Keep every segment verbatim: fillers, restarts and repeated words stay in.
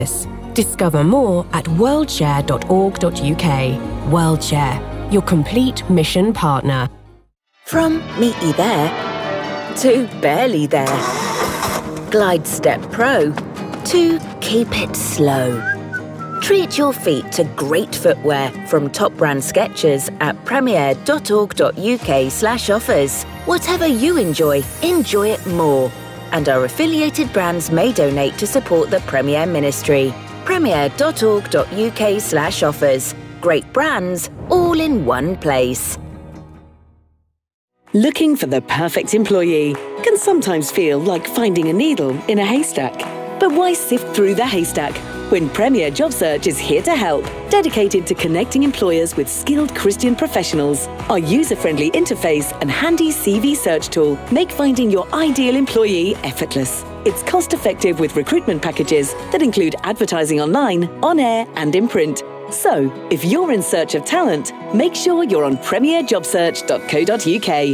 Discover more at worldshare dot org dot U K. WorldShare, your complete mission partner. From meet you there to barely there. Glide Step Pro to keep it slow. Treat your feet to great footwear from top brand Skechers at premier dot org dot U K slash offers. Whatever you enjoy, enjoy it more. And our affiliated brands may donate to support the Premier Ministry. premier dot org dot U K slash offers. Great brands, all in one place. Looking for the perfect employee can sometimes feel like finding a needle in a haystack. But why sift through the haystack when Premier Job Search is here to help, dedicated to connecting employers with skilled Christian professionals? Our user-friendly interface and handy C V search tool make finding your ideal employee effortless. It's cost-effective with recruitment packages that include advertising online, on air, and in print. So, if you're in search of talent, make sure you're on premier job search dot co dot U K.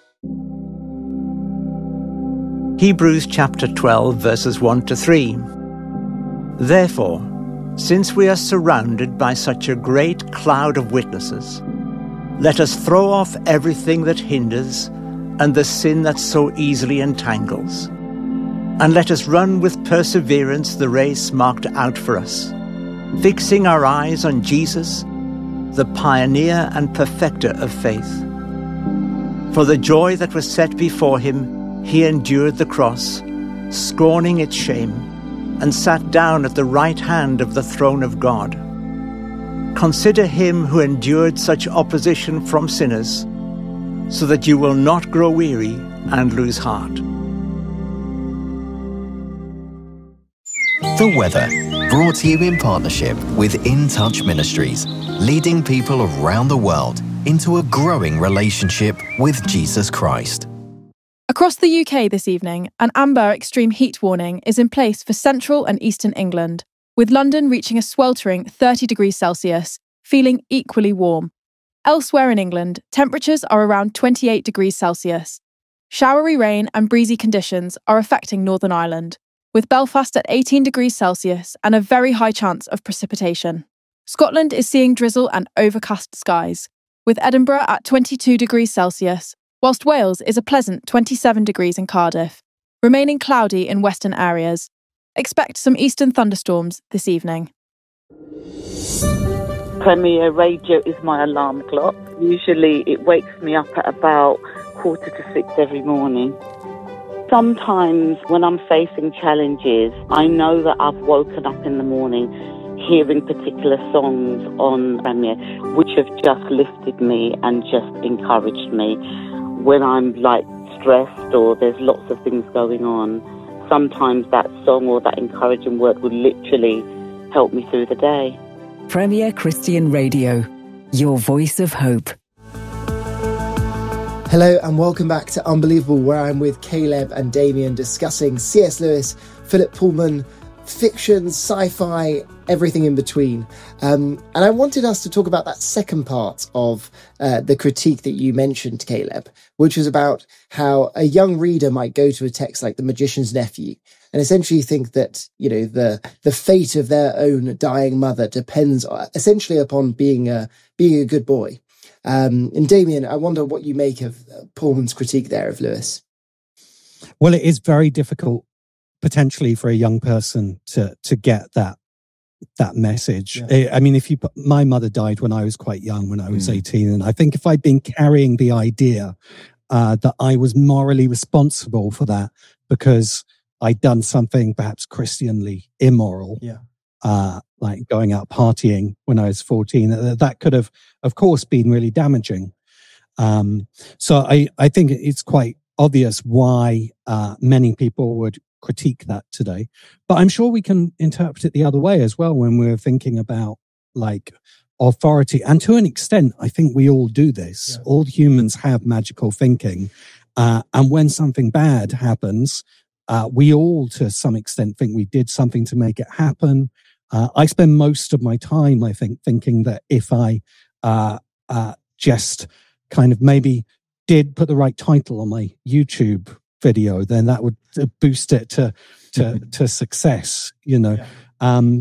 Hebrews chapter twelve, verses one to three. Therefore, since we are surrounded by such a great cloud of witnesses, let us throw off everything that hinders and the sin that so easily entangles. And let us run with perseverance the race marked out for us, fixing our eyes on Jesus, the pioneer and perfecter of faith. For the joy that was set before him, he endured the cross, scorning its shame, and sat down at the right hand of the throne of God. Consider him who endured such opposition from sinners, so that you will not grow weary and lose heart. The weather, brought to you in partnership with In Touch Ministries, leading people around the world into a growing relationship with Jesus Christ. Across the U K this evening, an amber extreme heat warning is in place for central and eastern England, with London reaching a sweltering thirty degrees Celsius, feeling equally warm. Elsewhere in England, temperatures are around twenty-eight degrees Celsius. Showery rain and breezy conditions are affecting Northern Ireland, with Belfast at eighteen degrees Celsius and a very high chance of precipitation. Scotland is seeing drizzle and overcast skies, with Edinburgh at twenty-two degrees Celsius, whilst Wales is a pleasant twenty-seven degrees in Cardiff, remaining cloudy in western areas. Expect some eastern thunderstorms this evening. Premier Radio is my alarm clock. Usually it wakes me up at about quarter to six every morning. Sometimes when I'm facing challenges, I know that I've woken up in the morning hearing particular songs on Premier, which have just lifted me and just encouraged me. When I'm like stressed or there's lots of things going on, sometimes that song or that encouraging word will literally help me through the day. Premier Christian Radio, your voice of hope. Hello and welcome back to Unbelievable, where I'm with Caleb and Damien discussing C S Lewis, Philip Pullman, fiction, sci-fi, everything in between. Um, and I wanted us to talk about that second part of uh, the critique that you mentioned, Caleb, which was about how a young reader might go to a text like The Magician's Nephew and essentially think that, you know, the the fate of their own dying mother depends essentially upon being a, being a good boy. Um, and Damien, I wonder what you make of Pullman's critique there of Lewis. Well, it is very difficult potentially for a young person to to get that that message. Yeah. I mean, if you put, my mother died when I was quite young, when I was mm. eighteen, and I think if I'd been carrying the idea uh, that I was morally responsible for that because I'd done something perhaps Christianly immoral, yeah. uh, like going out partying when I was fourteen, that could have, of course, been really damaging. Um, so I, I think it's quite obvious why uh, many people would critique that today. But I'm sure we can interpret it the other way as well when we're thinking about like authority. And to an extent, I think we all do this. Yeah. All humans have magical thinking. Uh, and when something bad happens, uh, we all, to some extent, think we did something to make it happen. Uh, I spend most of my time, I think, thinking that if I uh, uh, just kind of maybe did put the right title on my YouTube video, then that would boost it to to, to success, you know. Yeah. Um,